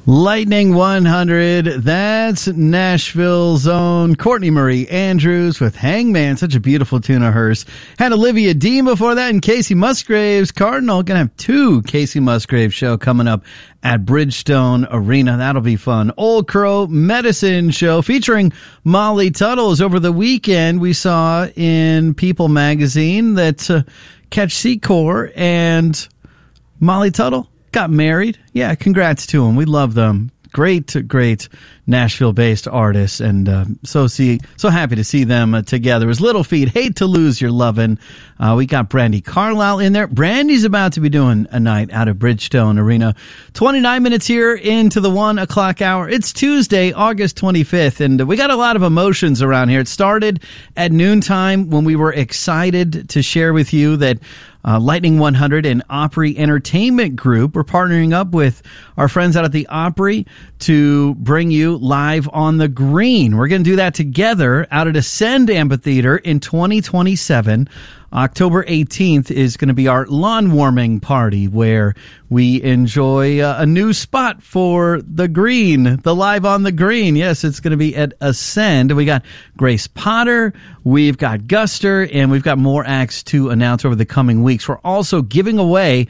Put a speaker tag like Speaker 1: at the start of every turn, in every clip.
Speaker 1: Lightning 100, that's Nashville's own Courtney Marie Andrews with Hangman, such a beautiful tune of hers. Had Olivia Dean before that, and Casey Musgraves. Cardinal going to have two Casey Musgraves show coming up at Bridgestone Arena. That'll be fun. Old Crow Medicine show featuring Molly Tuttle is over the weekend. We saw in People magazine that Catch Secor and Molly Tuttle got married. Yeah, congrats to them. We love them. Great Nashville-based artists, and so happy to see them together. As Little Feat, Hate to Lose Your Lovin'. We got Brandi Carlile in there. Brandy's about to be doing a night out of Bridgestone Arena. 29 minutes here into the 1 o'clock hour. It's Tuesday, August 25th, and we got a lot of emotions around here. It started at noontime when we were excited to share with you that Lightning 100 and Opry Entertainment Group. We're partnering up with our friends out at the Opry to bring you Live on the Green. We're going to do that together out at Ascend Amphitheater in 2027. October 18th is going to be our lawn warming party where we enjoy a new spot for the green, the Live on the Green. Yes, it's going to be at Ascend. We got Grace Potter, we've got Guster, and we've got more acts to announce over the coming weeks. We're also giving away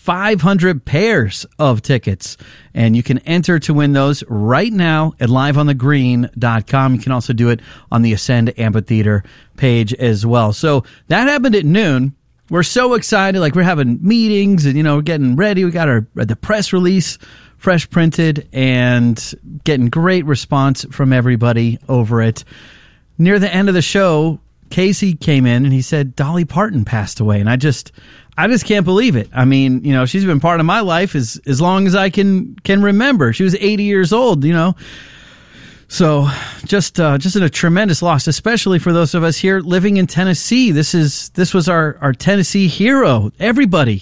Speaker 1: 500 pairs of tickets, and you can enter to win those right now at liveonthegreen.com. You can also do it on the Ascend Amphitheater page as well. So that happened at noon. We're so excited, like we're having meetings and, we're getting ready. We got the press release fresh printed and getting great response from everybody over it. Near the end of the show, Casey came in and he said Dolly Parton passed away, and I just can't believe it. I mean, she's been part of my life as long as I can remember. She was 80 years old, So just a tremendous loss, especially for those of us here living in Tennessee. This was our Tennessee hero. Everybody,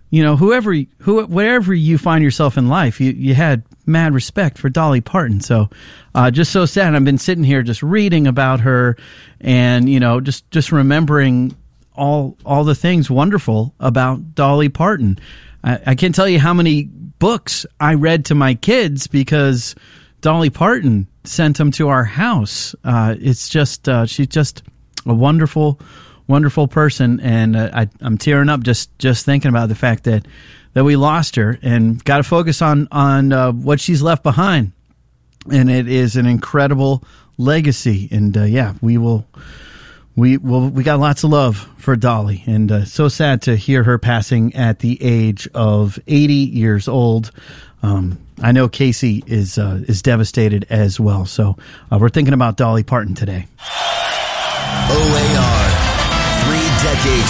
Speaker 1: wherever you find yourself in life, you had mad respect for Dolly Parton. So just so sad. I've been sitting here just reading about her and, just remembering all the things wonderful about Dolly Parton. I can't tell you how many books I read to my kids because Dolly Parton sent them to our house. It's just she's just a wonderful, wonderful person, and I'm tearing up just thinking about the fact that we lost her, and got to focus on what she's left behind, and it is an incredible legacy. And we got lots of love for Dolly, and so sad to hear her passing at the age of 80 years old. I know Casey is devastated as well. So we're thinking about Dolly Parton today.
Speaker 2: OAR, 3 decades